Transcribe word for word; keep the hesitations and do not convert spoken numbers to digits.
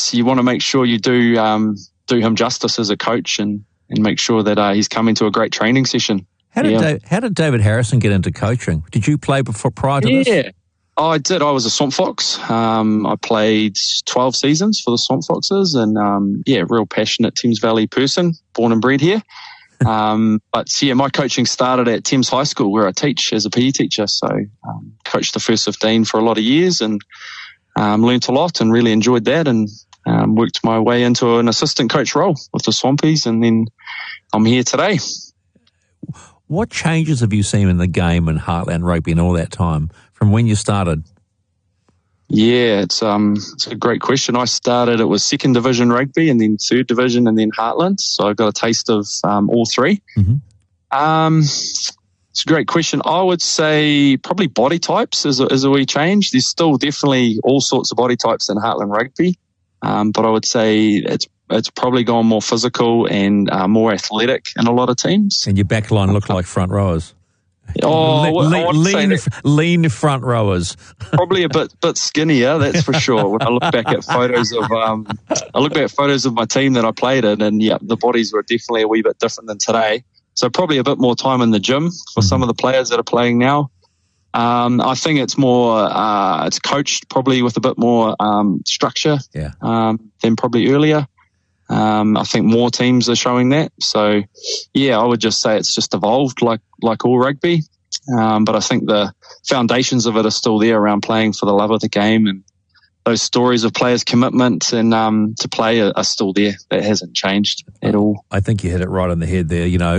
it's you want to make sure you do um, do him justice as a coach and, and make sure that uh, he's coming to a great training session. How did yeah. Dave, how did David Harrison get into coaching? Did you play before prior to yeah. this? Yeah, I did. I was a Swamp Fox. Um, I played twelve seasons for the Swamp Foxes, and um, yeah, real passionate Thames Valley person, born and bred here. um, but yeah, my coaching started at Thames High School, where I teach as a P E teacher. So um, coached the first fifteen for a lot of years, and um, learnt a lot, and really enjoyed that, and um, worked my way into an assistant coach role with the Swampies, and then I'm here today. What changes have you seen in the game and Heartland Rugby in all that time from when you started? Yeah, it's um it's a great question. I started, it was second division rugby and then third division and then Heartland. So I got a taste of um, all three. Mm-hmm. Um, it's a great question. I would say probably body types is a, is a wee change. There's still definitely all sorts of body types in Heartland Rugby. Um, but I would say it's it's probably gone more physical and uh, more athletic in a lot of teams. And your back line look like front rowers. Oh, Le- le- lean, lean front rowers. Probably a bit bit skinnier, that's for sure. When I look back at photos of um, I look back at photos of my team that I played in, and yeah, the bodies were definitely a wee bit different than today. So probably a bit more time in the gym for mm-hmm. some of the players that are playing now. Um, I think it's more, uh, it's coached probably with a bit more um, structure yeah. um, than probably earlier. Um, I think more teams are showing that. So, yeah, I would just say it's just evolved like like all rugby. Um, but I think the foundations of it are still there around playing for the love of the game, and those stories of players' commitment and um, to play are, are still there. That hasn't changed at all. I think you hit it right on the head there. You know,